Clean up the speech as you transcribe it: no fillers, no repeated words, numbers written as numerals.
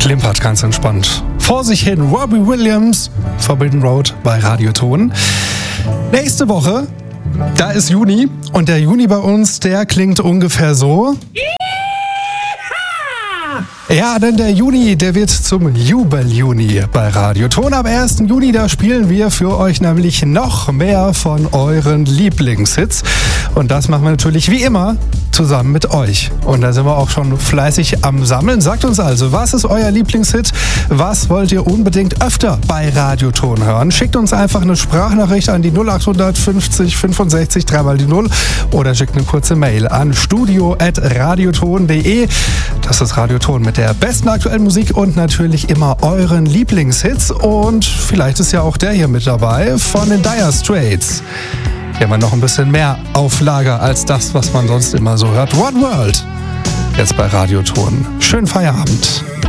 klimpert ganz entspannt vor sich hin. Robbie Williams, Forbidden Road bei Radioton. Nächste Woche, da ist Juni und der Juni bei uns, der klingt ungefähr so. Ja, denn der Juni, der wird zum Jubel-Juni bei Radioton. Am 1. Juni, da spielen wir für euch nämlich noch mehr von euren Lieblingshits. Und das machen wir natürlich wie immer zusammen mit euch. Und da sind wir auch schon fleißig am Sammeln. Sagt uns also, was ist euer Lieblingshit? Was wollt ihr unbedingt öfter bei Radioton hören? Schickt uns einfach eine Sprachnachricht an die 0800 50 65 3 die 0 oder schickt eine kurze Mail an studio@radioton.de. Das ist Radioton mit der besten aktuellen Musik und natürlich immer euren Lieblingshits. Und vielleicht ist ja auch der hier mit dabei von den Dire Straits. Hier haben wir noch ein bisschen mehr auf Lager als das, was man sonst immer so hört. One World, jetzt bei Radioton. Schönen Feierabend.